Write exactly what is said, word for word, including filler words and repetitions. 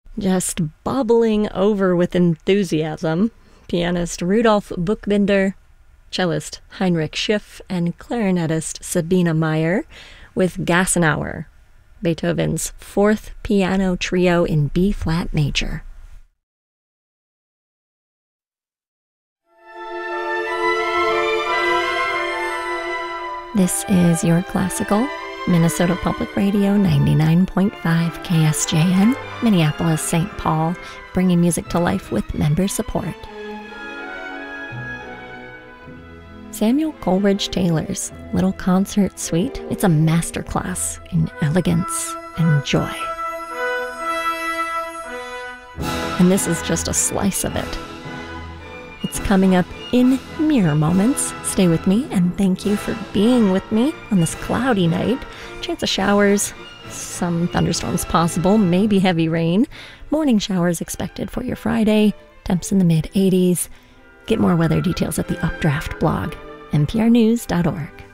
Just bubbling over with enthusiasm, pianist Rudolf Buchbinder, cellist Heinrich Schiff, and clarinetist Sabina Meyer with Gassenauer, Beethoven's fourth piano trio in B-flat major. This is Your Classical, Minnesota Public Radio ninety-nine point five K S J N, Minneapolis, Saint Paul, bringing music to life with member support. Samuel Coleridge Taylor's Little Concert Suite. It's a masterclass in elegance and joy. And this is just a slice of it. It's coming up in mere moments. Stay with me, and thank you for being with me on this cloudy night. Chance of showers, some thunderstorms possible, maybe heavy rain. Morning showers expected for your Friday. Temps in the mid eighties. Get more weather details at the Updraft blog, n p r news dot org.